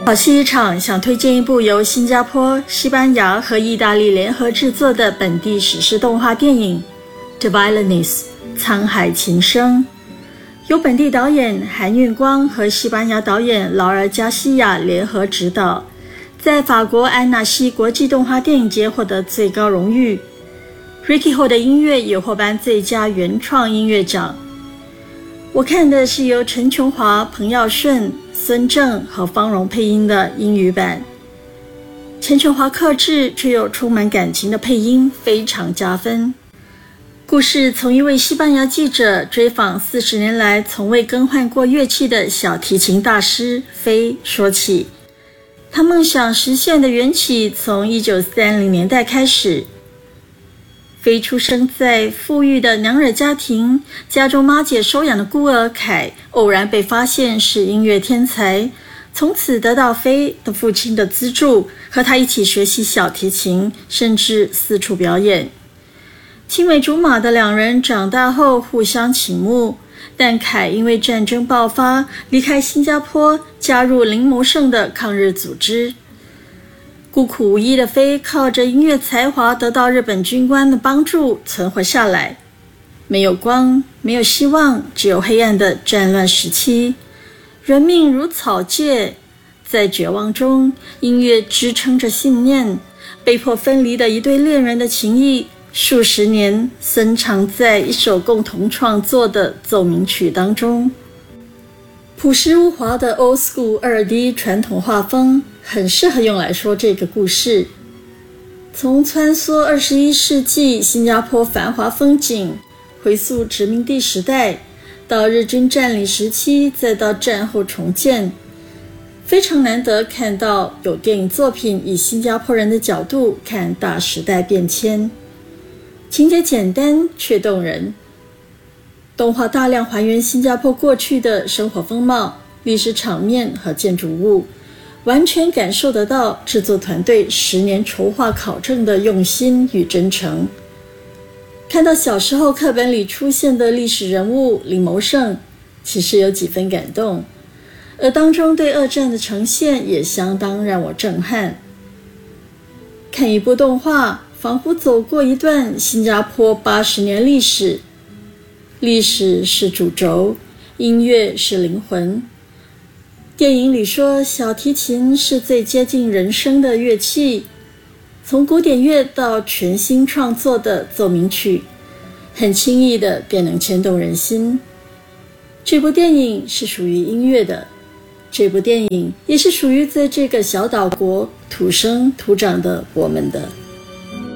好戏一场想推荐一部由新加坡、西班牙和意大利联合制作的本地史诗动画电影《The Violinists》沧海情深，由本地导演韩运光和西班牙导演劳尔加西亚联合执导，在法国安纳西国际动画电影节获得最高荣誉。Ricky Ho 的音乐也获颁最佳原创音乐奖。我看的是由陈琼华、彭耀顺、孙正和方荣配音的英语版。陈琼华克制却又充满感情的配音非常加分。故事从一位西班牙记者追访40年来从未更换过乐器的小提琴大师飞说起。他梦想实现的缘起从1930年代开始。飞出生在富裕的娘惹家庭，家中妈姐收养的孤儿凯偶然被发现是音乐天才，从此得到飞的父亲的资助，和他一起学习小提琴，甚至四处表演。青梅竹马的两人长大后互相倾慕，但凯因为战争爆发离开新加坡，加入林谋胜的抗日组织。孤苦无依的飞靠着音乐才华得到日本军官的帮助存活下来。没有光，没有希望，只有黑暗的战乱时期。人命如草芥，在绝望中，音乐支撑着信念。被迫分离的一对恋人的情谊，数十年深藏在一首共同创作的奏鸣曲当中。朴实无华的 Old School 2D 传统画风很适合用来说这个故事。从穿梭21世纪新加坡繁华风景，回溯殖民地时代，到日军占领时期，再到战后重建，非常难得看到有电影作品以新加坡人的角度看大时代变迁。情节简单却动人，动画大量还原新加坡过去的生活风貌、历史场面和建筑物，完全感受得到制作团队10年筹划考证的用心与真诚。看到小时候课本里出现的历史人物林谋胜，其实有几分感动，而当中对二战的呈现也相当让我震撼。看一部动画，仿佛走过一段新加坡80年历史，历史是主轴，音乐是灵魂。电影里说小提琴是最接近人生的乐器，从古典乐到全新创作的奏鸣曲，很轻易的便能牵动人心。这部电影是属于音乐的，这部电影也是属于在这个小岛国土生土长的我们的。